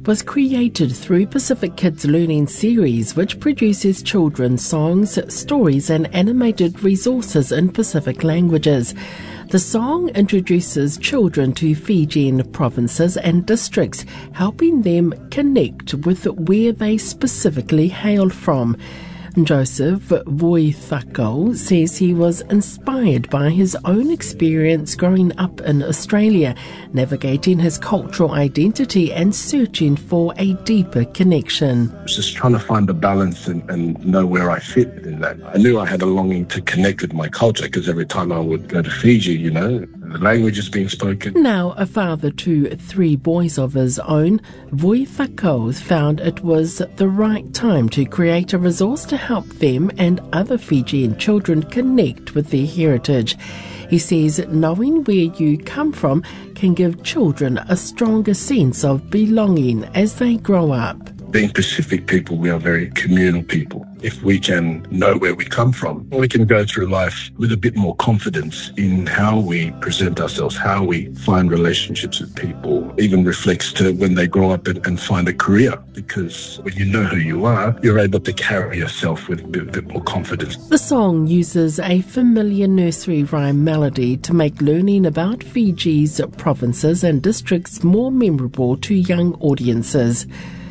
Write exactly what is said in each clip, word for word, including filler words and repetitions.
was created through Pacific Kids Learning Series, which produces children's songs, stories and animated resources in Pacific languages. The song introduces children to Fijian provinces and districts, helping them connect with where they specifically hail from. Joseph Voithako says he was inspired by his own experience growing up in Australia, navigating his cultural identity and searching for a deeper connection. I was just trying to find a balance and, and know where I fit in that. I knew I had a longing to connect with my culture because every time I would go to Fiji, you know, the language is being spoken. Now a father to three boys of his own, Voithako found it was the right time to create a resource to help them and other Fijian children connect with their heritage. He says knowing where you come from can give children a stronger sense of belonging as they grow up. Being Pacific people, we are very communal people. If we can know where we come from, we can go through life with a bit more confidence in how we present ourselves, how we find relationships with people, even reflects to when they grow up and, and find a career. Because when you know who you are, you're able to carry yourself with a bit, a bit more confidence. The song uses a familiar nursery rhyme melody to make learning about Fiji's provinces and districts more memorable to young audiences.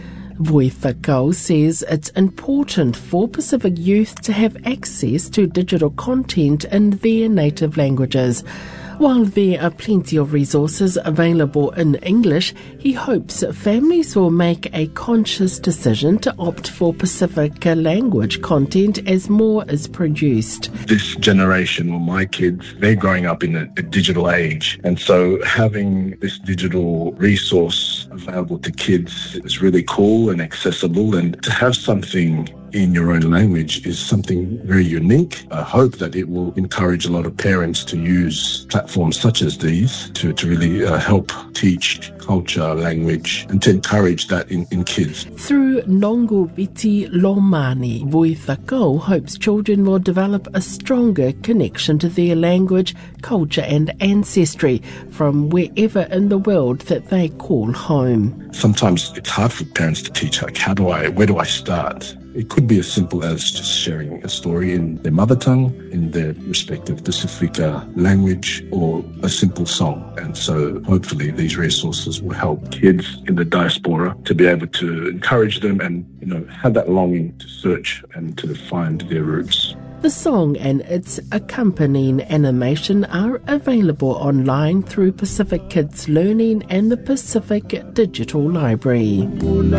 Voithako says it's important for Pacific youth to have access to digital content in their native languages. While there are plenty of resources available in English, he hopes families will make a conscious decision to opt for Pacific language content as more is produced. This generation, or my kids, they're growing up in a, a digital age. And so having this digital resource available to kids is really cool and accessible. And to have something in your own language is something very unique. I hope that it will encourage a lot of parents to use platforms such as these to, to really uh, help teach culture, language, and to encourage that in, in kids. Through Nongo Viti Lomani, Voithako hopes children will develop a stronger connection to their language, culture and ancestry from wherever in the world that they call home. Sometimes it's hard for parents to teach, like, how do I, where do I start? It could be as simple as just sharing a story in their mother tongue, in their respective Pacific uh, language, or a simple song. And so hopefully these resources will help kids in the diaspora to be able to encourage them and, you know, have that longing to search and to find their roots. The song and its accompanying animation are available online through Pacific Kids Learning and the Pacific Digital Library.